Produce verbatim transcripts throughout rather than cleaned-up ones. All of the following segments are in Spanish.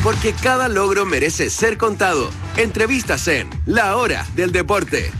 porque cada logro merece ser contado. Entrevistas en La Hora del Deporte.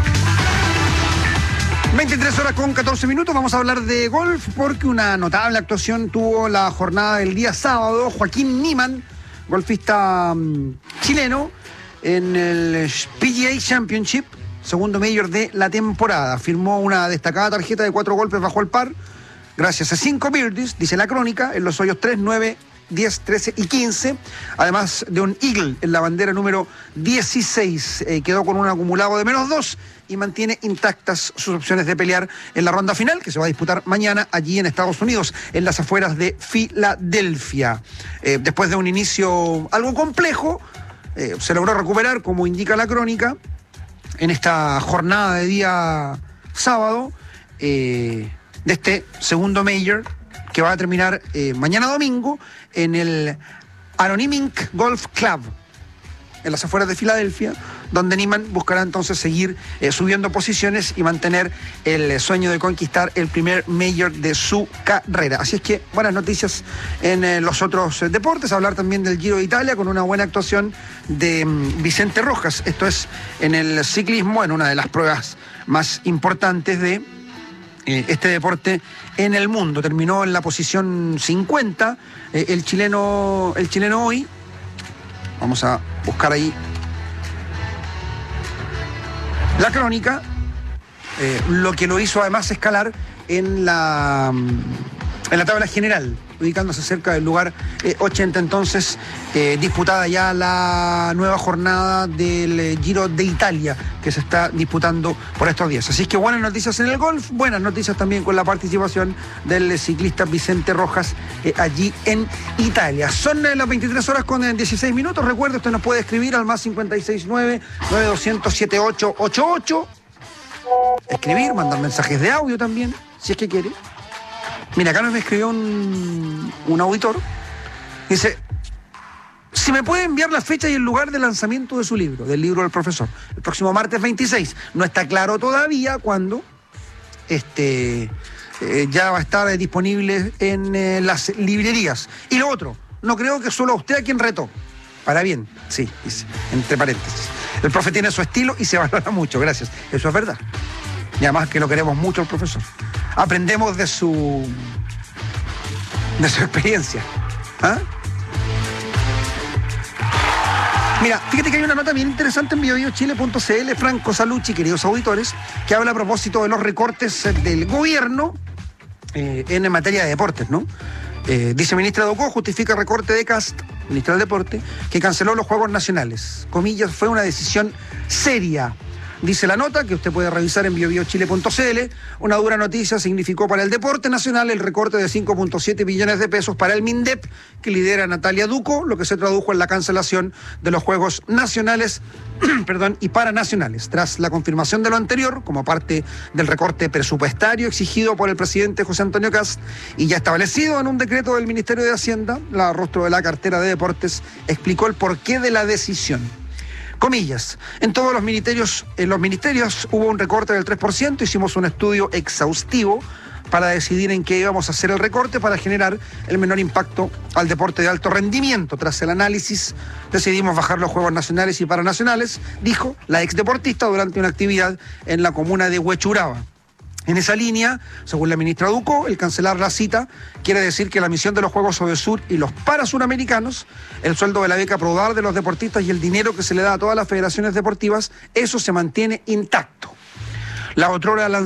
veintitrés horas con catorce minutos, vamos a hablar de golf porque una notable actuación tuvo la jornada del día sábado. Joaquín Niemann, golfista um, chileno, en el P G A Championship, segundo mayor de la temporada. Firmó una destacada tarjeta de cuatro golpes bajo el par, gracias a cinco birdies, dice la crónica, en los hoyos tres, nueve, diez, trece y quince, además de un eagle en la bandera número dieciséis. Eh, quedó con un acumulado de menos dos y mantiene intactas sus opciones de pelear en la ronda final, que se va a disputar mañana allí en Estados Unidos, en las afueras de Filadelfia. Eh, después de un inicio algo complejo, eh, se logró recuperar, como indica la crónica, en esta jornada de día sábado, eh, de este segundo major, que va a terminar eh, mañana domingo en el Anonymic Golf Club, en las afueras de Filadelfia, donde Niemann buscará entonces seguir eh, subiendo posiciones y mantener el sueño de conquistar el primer major de su carrera. Así es que buenas noticias en eh, los otros eh, deportes. Hablar también del Giro de Italia con una buena actuación de um, Vicente Rojas. Esto es en el ciclismo, en una de las pruebas más importantes de eh, este deporte en el mundo. Terminó en la posición cincuenta eh, el chileno, el chileno hoy. Vamos a buscar ahí la crónica, eh, lo que lo hizo además escalar en la, en la tabla general, ubicándose cerca del lugar eh, ochenta. Entonces, eh, disputada ya la nueva jornada del eh, Giro de Italia, que se está disputando por estos días. Así que buenas noticias en el golf, buenas noticias también con la participación del eh, ciclista Vicente Rojas eh, allí en Italia. Son eh, las veintitrés horas con eh, dieciséis minutos. Recuerde, usted nos puede escribir al más cincuenta y seis nueve, nueve dos cero cero, siete ocho ocho ocho. Escribir, mandar mensajes de audio también, si es que quiere. Mira, acá nos escribió un, un auditor. Dice, si me puede enviar la fecha y el lugar de lanzamiento de su libro, del libro del profesor. El próximo martes veintiséis. No está claro todavía cuándo. Este, eh, ya va a estar eh, disponible en eh, las librerías. Y lo otro, no creo que solo a usted a quien retó. Para bien, sí, dice, entre paréntesis. El profe tiene su estilo y se valora mucho, gracias. Eso es verdad. Y además que lo queremos mucho al profesor. Aprendemos de su de su experiencia. ¿Ah? Mira, fíjate que hay una nota bien interesante en bio bio chile punto c l, Franco Salucci, queridos auditores, que habla a propósito de los recortes del gobierno eh, en materia de deportes, ¿no? Eh, dice ministra Ducó, justifica recorte de Cast, ministra del Deporte, que canceló los Juegos Nacionales. Comillas, fue una decisión seria. Dice la nota, que usted puede revisar en bio bio chile punto c l, una dura noticia significó para el deporte nacional el recorte de cinco punto siete billones de pesos para el MINDEP, que lidera Natalia Ducó, lo que se tradujo en la cancelación de los Juegos Nacionales perdón, y Paranacionales. Tras la confirmación de lo anterior, como parte del recorte presupuestario exigido por el presidente José Antonio Kast y ya establecido en un decreto del Ministerio de Hacienda, la rostro de la cartera de Deportes explicó el porqué de la decisión. Comillas, en todos los ministerios, en los ministerios hubo un recorte del tres por ciento, hicimos un estudio exhaustivo para decidir en qué íbamos a hacer el recorte para generar el menor impacto al deporte de alto rendimiento. Tras el análisis, decidimos bajar los Juegos Nacionales y Paranacionales, dijo la exdeportista durante una actividad en la comuna de Huechuraba. En esa línea, según la ministra Ducó, el cancelar la cita quiere decir que la misión de los Juegos Odesur y los Parasuramericanos, el sueldo de la beca Prodar de los deportistas y el dinero que se le da a todas las federaciones deportivas, eso se mantiene intacto. La otrora